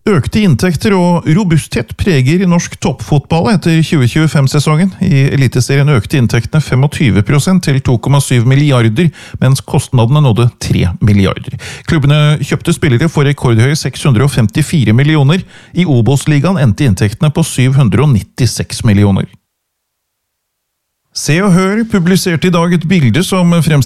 Økte inntekter og robusthet preger norsk toppfotball etter 2025-sesongen. I Eliteserien økte inntektene 25% til 2,7 milliarder, mens kostnadene nådde 3 milliarder. Klubbene kjøpte spillere for rekordhøye 654 millioner. I Obos-ligaen endte inntektene på 796 millioner. Se og Hør publiserte i dag et bilde som fremstiller